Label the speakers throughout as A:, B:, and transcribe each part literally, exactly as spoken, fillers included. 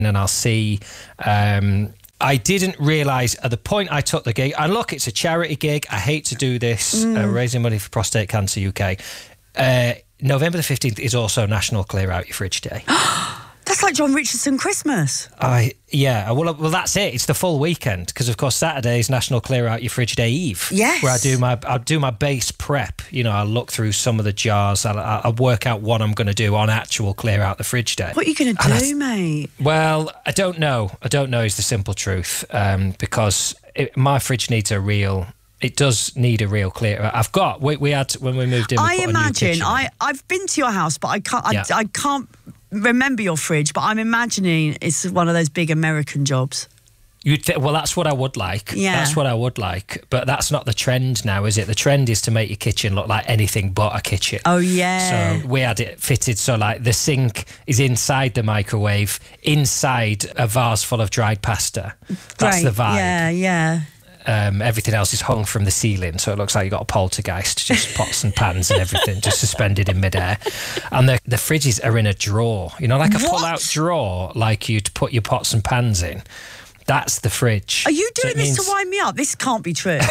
A: and I'll see... Um, I didn't realise at the point I took the gig, and look, it's a charity gig. I hate to do this, mm. uh, raising money for Prostate Cancer U K. Uh, November the fifteenth is also National Clear Out Your Fridge Day.
B: That's like John Richardson Christmas.
A: I yeah, well, well, that's it. It's the full weekend because, of course, Saturday is National Clear Out Your Fridge Day Eve.
B: Yes,
A: where I do my I do my base prep. You know, I look through some of the jars. I I work out what I'm going to do on actual Clear Out the Fridge Day.
B: What are you going to do, I, mate?
A: Well, I don't know. I don't know is the simple truth. Um, because it, my fridge needs a real. It does need a real clear. I've got. We, we had when we moved in. We
B: I
A: put
B: imagine.
A: a new kitchen
B: I
A: in.
B: I've been to your house, but I can't. I,
A: Yeah.
B: I can't remember your fridge. But I'm imagining it's one of those big American jobs.
A: You'd th- well, that's what I would like.
B: Yeah.
A: That's what I would like. But that's not the trend now, is it? The trend is to make your kitchen look like anything but a kitchen.
B: Oh, yeah.
A: So we had it fitted so, like, the sink is inside the microwave, inside a vase full of dried pasta. That's
B: Great.
A: the vibe.
B: Yeah, yeah.
A: Um, everything else is hung from the ceiling, so it looks like you've got a poltergeist, just pots and pans and everything just suspended in midair. And the, the fridges are in a drawer, you know, like a
B: What?
A: pull-out drawer, like you'd put your pots and pans in. That's the fridge.
B: Are you
A: So
B: doing
A: it
B: this
A: means-
B: to wind me up? This can't be true.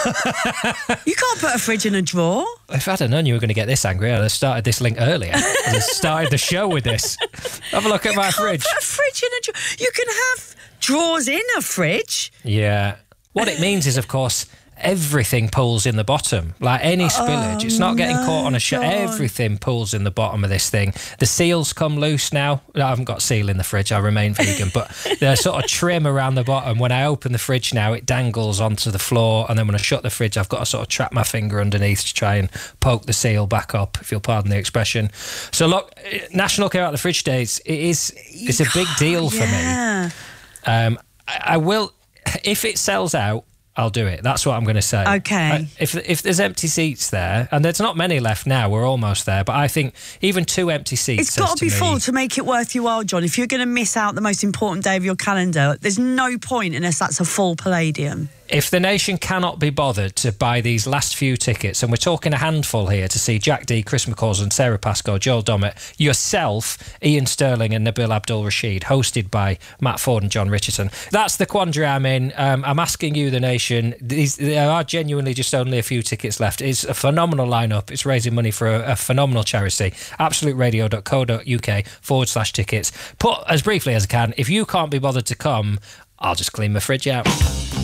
B: You can't put a fridge in a drawer.
A: If I'd have known you were going to get this angry, I'd have started this link earlier. I'd have started the show with this. Have a look at
B: You
A: my
B: can't
A: fridge.
B: put a fridge in a drawer. You can have drawers in a fridge.
A: Yeah. What it means is, of course, everything pulls in the bottom. Like any spillage. It's not getting
B: no,
A: caught on a shelf.
B: John.
A: Everything pulls in the bottom of this thing. The seals come loose now. I haven't got seal in the fridge. I remain vegan. But there's sort of trim around the bottom. When I open the fridge now, it dangles onto the floor. And then when I shut the fridge, I've got to sort of trap my finger underneath to try and poke the seal back up, if you'll pardon the expression. So look, National Clear Out the Fridge Days, it is, it's a big deal for
B: Yeah.
A: me. Um, I, I will... If it sells out, I'll do it. That's what I'm going to say.
B: Okay.
A: I, if if there's empty seats there, and there's not many left now, we're almost there, but I think even two empty seats
B: It's got
A: says
B: to be
A: me-
B: full to make it worth your while, John. If you're going to miss out the most important day of your calendar, there's no point unless that's a full Palladium.
A: If the nation cannot be bothered to buy these last few tickets, and we're talking a handful here to see Jack Dee, Chris McCausland, Sarah Pascoe, Joel Dommett, yourself, Ian Sterling and Nabil Abdul Rashid, hosted by Matt Ford and John Richardson. That's the quandary I'm in. Um, I'm asking you, the nation, these, there are genuinely just only a few tickets left. It's a phenomenal lineup. It's raising money for a, a phenomenal charity. absolute radio dot co dot uk forward slash tickets. Put as briefly as I can, if you can't be bothered to come, I'll just clean my fridge out.